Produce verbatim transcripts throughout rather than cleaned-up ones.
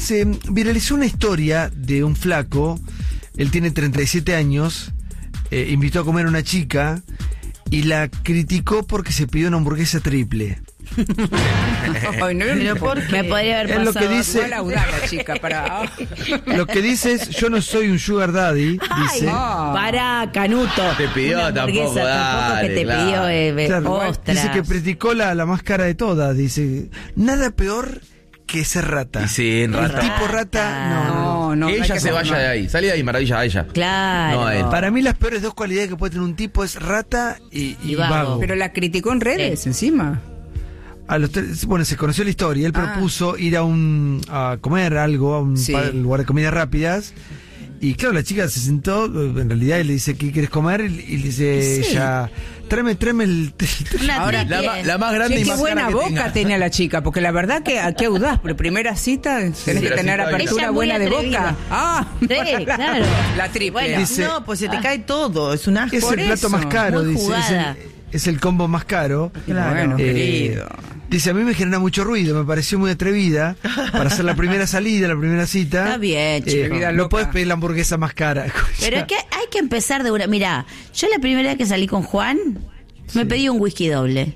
se viralizó una historia de un flaco, él tiene treinta y siete años, eh, invitó a comer a una chica y la criticó porque se pidió una hamburguesa triple. Ay, no, Pero ¿por qué? me podría haber Es pasado. lo que dice- Igual audaz la chica para. Lo que dice es, yo no soy un sugar daddy, dice. Ah. Para, Canuto. Te pidió Una hamburguesa, tampoco, tampoco que dale, te claro. pidió, eh, Claro, ostras. dice que criticó la, la más cara de todas, dice, nada peor que ser rata. Y sí, El rata. tipo rata, no, no. No, no. que no hay ella que se ser vaya mal. de ahí. Salí de ahí, maravilla, a ella. Claro. No, él. Para mí las peores dos cualidades que puede tener un tipo es rata y, y Y vago. vago. Pero la criticó en redes Sí. encima. A los tres- bueno, se conoció la historia. Él Ah. propuso ir a un a comer algo, a un Sí. par- lugar de comidas rápidas. Y claro, la chica se sentó, en realidad él le dice, ¿qué quieres comer? Y y le dice Sí. ella, tráeme, tráeme el... Una Ahora, triple. La, ma- la más grande Che, y qué más buena cara que boca tenga. tenía la chica, porque la verdad que qué audaz, pero primera cita tenés que primera tener cita, apertura ella muy buena de atrevida. boca. Ah, Sí, claro. La triple. Bueno, Dice- no, No, pues se te cae todo, es un asco. Es por el plato eso, más caro, muy dice. Es jugada. el, es el combo más caro. Claro, bueno, Eh, querido. Dice, a mí me genera mucho ruido, me pareció muy atrevida para hacer la primera salida, la primera cita. Está bien, chico. Vida no loca. puedes pedir la hamburguesa más cara. Pero es que hay que empezar de una. Mirá, yo la primera vez que salí con Juan, me pedí un whisky doble.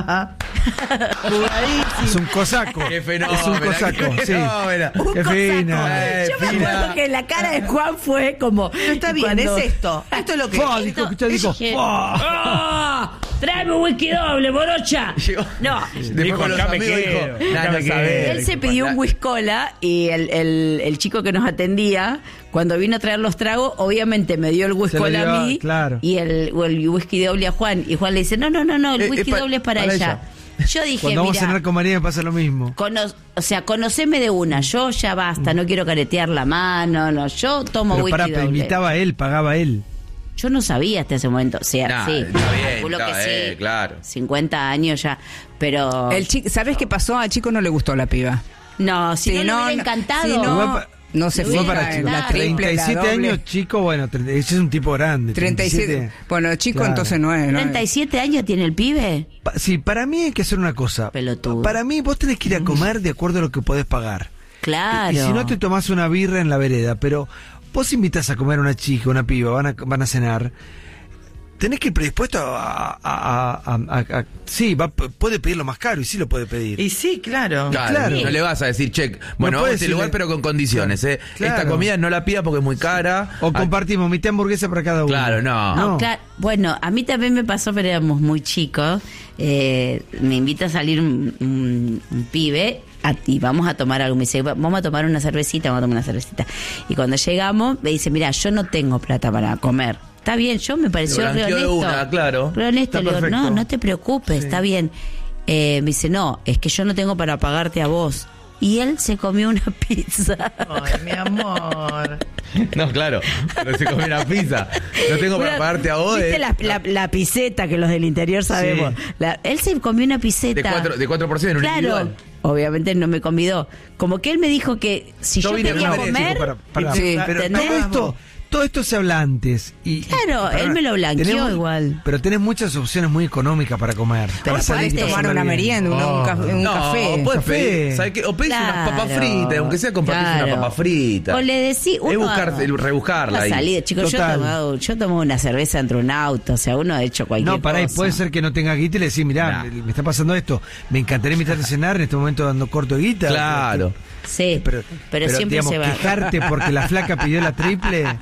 Es un cosaco. Qué fenómeno. Es un cosaco, qué sí. fenómeno. Un Qué cosaco. fina. Eh, Yo me fina. acuerdo que la cara de Juan fue como. No está bien, cuando- es esto. Esto es lo que. Fua, dijo, escuchá, dijo, Dije, fua. ¡Ah! ¡Tráeme un whisky doble, morocha! Llegó- No. Después Dijo, con los acá me amigos quedo, dijo, acá "Nah, me no quedo". sabés". Él se pidió un whiskola y el, el, el chico que nos atendía, cuando vino a traer los tragos, obviamente me dio el whiskola dio, a mí claro. y el, o el whisky doble a Juan. Y Juan le dice, no, no, no, no, el Eh, whisky eh, pa- doble es para, para ella. ella. Yo dije, Cuando vamos a mira, cenar con María me pasa lo mismo. cono- o sea, conoceme de una, yo ya basta, no quiero caretear la mano, no, yo tomo Pero whisky pará, pero doble. invitaba a él, pagaba él. Yo no sabía hasta ese momento, o sea, Nah, sí, está bien, calculo está que bien, sí, claro. cincuenta años ya, pero... El chico, ¿sabes qué pasó? Al chico no le gustó la piba. No, si Sí, no, le no, hubiera no, encantado. sí, no, Igual pa- no se Igual fija para en chicos, la triple, la treinta y siete doble. años, chico, bueno, treinta ese es un tipo grande. treinta y siete. Bueno, chico, Claro. entonces no es. ¿no? ¿treinta y siete años tiene el pibe? Pa- sí, para mí hay que hacer una cosa. Pelotudo. Para mí vos tenés que ir a comer de acuerdo a lo que podés pagar. Claro. Y, y si no te tomás una birra en la vereda, pero vos invitas a comer a una chica, una piba, van a, van a cenar, tenés que ir predispuesto a... a, a- a- a- a- sí, va, puede pedir lo más caro y sí lo puede pedir. Y sí, claro. Claro, Claro. no le vas a decir, che, bueno, puedes vamos a este decirle- lugar pero con condiciones, ¿eh? Claro. Esta comida no la pida porque es muy cara. O Ah, compartimos mitad hamburguesa para cada uno. Claro, no. No, No. claro. Bueno, a mí también me pasó, pero éramos muy chicos. Eh, me invita a salir un, un- un pibe a, y vamos a tomar algo. Me dice, vamos a tomar una cervecita, vamos a tomar una cervecita. Y cuando llegamos, me dice, mira, yo no tengo plata para comer. Está bien, yo me pareció Lo re blanqueó de honesto. una, claro. Re honesto, Está le digo, perfecto. no, no te preocupes, está bien. Eh, me dice, no, es que yo no tengo para pagarte a vos. Y él se comió una pizza. Ay, mi amor. No, claro, pero se comió una pizza. No tengo para Una- pagarte a vos. ¿Viste eh. la, la, la piseta que los del interior sabemos? La- él se comió una piseta. De cuatro, de cuatro porciones, un Claro. individual. Obviamente no me convidó. Como que él me dijo que si yo, Yo vine quería con comer, María, Chico, para- para- Sí. pero ¿entendés? todo esto, todo esto se habla antes. Y, Claro, y- él me lo blanqueó tenemos- igual. Pero tenés muchas opciones muy económicas para comer. Pero Para salir y aparte- Tomar pasarla una bien. merienda, un, un ca- un no, café. puedes Café. pedir, ¿sabes qué? O pedís unas Claro, papas fritas, aunque sea compartís claro. una papa frita. O le decís uno Es buscar, a- rebuscarla una ahí. salida, chicos, yo Total. tomo, yo tomo una cerveza entre un auto, o sea, uno ha hecho cualquier No, pará, y cosa. puede ser que no tenga guita y le decís, mirá, Nah. me, me está pasando esto, me encantaría invitarte a cenar en este momento dando corto de guita. Claro. Sí, Pero, pero, siempre digamos, se va. quejarte porque la flaca pidió la triple.